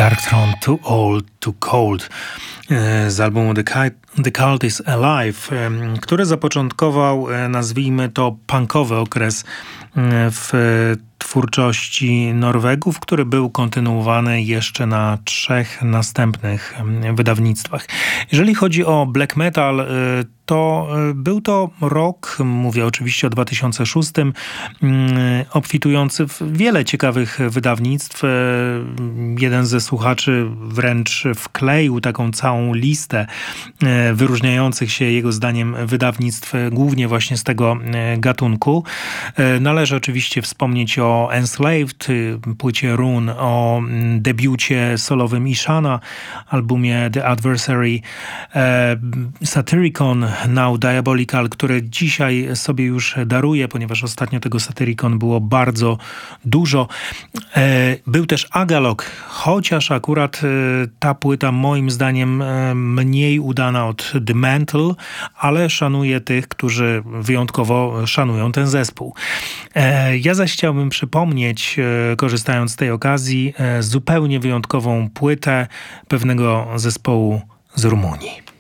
Darkthrone Too Old, Too Cold z albumu The Cult is Alive, który zapoczątkował, nazwijmy to, punkowy okres w twórczości Norwegów, który był kontynuowany jeszcze na 3 następnych wydawnictwach. Jeżeli chodzi o black metal, to był to rok, mówię oczywiście o 2006, obfitujący w wiele ciekawych wydawnictw. Jeden ze słuchaczy wręcz wkleił taką całą listę wyróżniających się jego zdaniem wydawnictw, głównie właśnie z tego gatunku. Należy oczywiście wspomnieć o Enslaved, płycie Rune, o debiucie solowym Ishana, albumie The Adversary, Satyricon, Now Diabolical, które dzisiaj sobie już daruję, ponieważ ostatnio tego Satyricon było bardzo dużo. Był też Agalog, chociaż akurat ta płyta moim zdaniem mniej udana od The Mantle, ale szanuję tych, którzy wyjątkowo szanują ten zespół. Ja zaś chciałbym przypomnieć, korzystając z tej okazji, zupełnie wyjątkową płytę pewnego zespołu z Rumunii.